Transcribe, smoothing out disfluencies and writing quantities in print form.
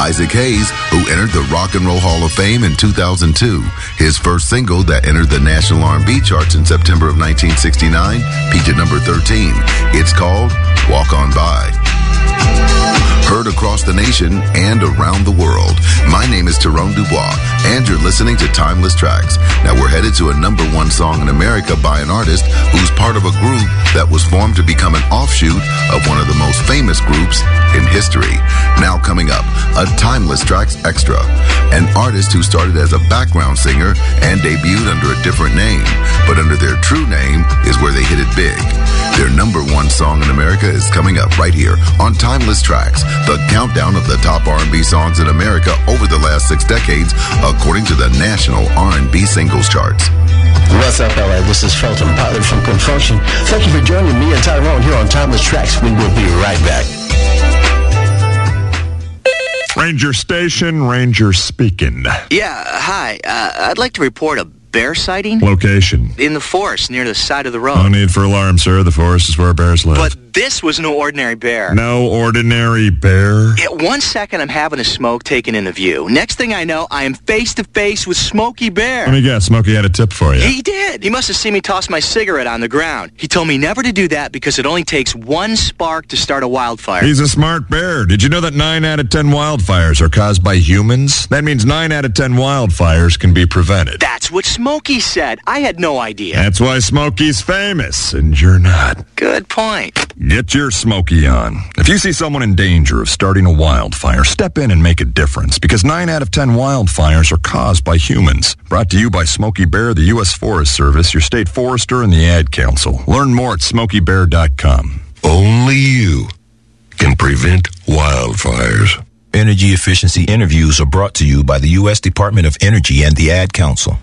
Isaac Hayes, who entered the Rock and Roll Hall of Fame in 2002. His first single that entered the national R&B charts in September of 1969 peaked at number 13. It's called Walk On By. Heard across the nation and around the world. My name is Tyrone Dubois, and you're listening to Timeless Tracks. Now we're headed to a number one song in America by an artist who's part of a group that was formed to become an offshoot of one of the most famous groups in history. Now coming up, a Timeless Tracks Extra. An artist who started as a background singer and debuted under a different name, but under their true name is where they hit it big. Their number one song in America is coming up right here on Timeless Tracks, the countdown of the top R&B songs in America over the last 6 decades, according to the National R&B Singles Charts. What's up, LA? This is Felton Pilot from Confunction. Thank you for joining me and Tyrone here on Timeless Tracks. We will be right back. Ranger Station, Ranger speaking. Yeah, hi. I'd like to report a bear sighting. Location? In the forest near the side of the road. No need for alarm, sir. The forest is where bears live. But this was no ordinary bear. No ordinary bear? Yeah, 1 second I'm having a smoke taken into view. Next thing I know, I am face to face with Smokey Bear. Let me guess, Smokey had a tip for you. He did. He must have seen me toss my cigarette on the ground. He told me never to do that because it only takes one spark to start a wildfire. He's a smart bear. Did you know that 9 out of 10 wildfires are caused by humans? That means 9 out of 10 wildfires can be prevented. That's what Smokey said. I had no idea. That's why Smokey's famous, and you're not. Good point. Get your Smokey on. If you see someone in danger of starting a wildfire, step in and make a difference, because 9 out of 10 wildfires are caused by humans. Brought to you by Smokey Bear, the U.S. Forest Service, your state forester, and the Ad Council. Learn more at SmokeyBear.com. Only you can prevent wildfires. Energy efficiency interviews are brought to you by the U.S. Department of Energy and the Ad Council.